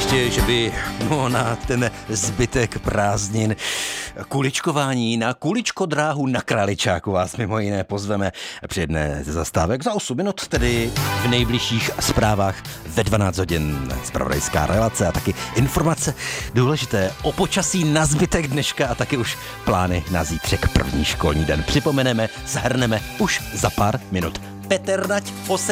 Jistě, že by na ten zbytek prázdnin kuličkování na kuličkodráhu na Kraličáku vás mimo jiné pozveme při jedné ze zastávek za 8 minut, tedy v nejbližších zprávách ve 12 hodin. Zpravodajská relace a taky informace důležité o počasí na zbytek dneška a taky už plány na zítřek, první školní den. Připomeneme, shrneme už za pár minut. Petr Nať,